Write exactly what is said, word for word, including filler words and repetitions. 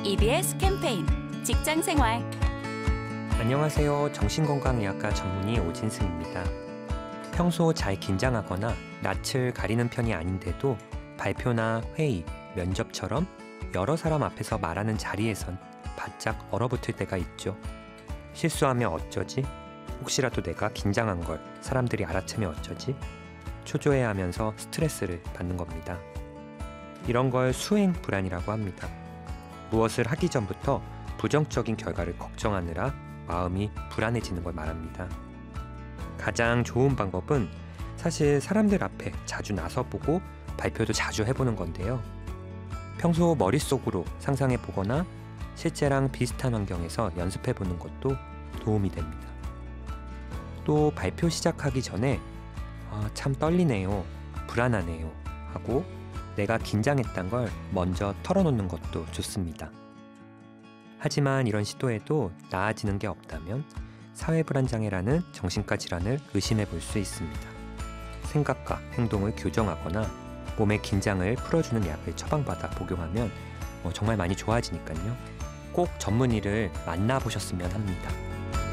이비에스 캠페인 직장생활. 안녕하세요. 정신건강의학과 전문의 오진승입니다. 평소 잘 긴장하거나 낯을 가리는 편이 아닌데도 발표나 회의, 면접처럼 여러 사람 앞에서 말하는 자리에선 바짝 얼어붙을 때가 있죠. 실수하면 어쩌지? 혹시라도 내가 긴장한 걸 사람들이 알아채면 어쩌지? 초조해하면서 스트레스를 받는 겁니다. 이런 걸 수행 불안이라고 합니다. 무엇을 하기 전부터 부정적인 결과를 걱정하느라 마음이 불안해지는 걸 말합니다. 가장 좋은 방법은 사실 사람들 앞에 자주 나서보고 발표도 자주 해보는 건데요. 평소 머릿속으로 상상해보거나 실제랑 비슷한 환경에서 연습해보는 것도 도움이 됩니다. 또 발표 시작하기 전에 아, 참 떨리네요, 불안하네요 하고 내가 긴장했던 걸 먼저 털어놓는 것도 좋습니다. 하지만 이런 시도에도 나아지는 게 없다면 사회불안장애라는 정신과 질환을 의심해 볼 수 있습니다. 생각과 행동을 교정하거나 몸의 긴장을 풀어주는 약을 처방받아 복용하면 어, 정말 많이 좋아지니까요. 꼭 전문의를 만나보셨으면 합니다.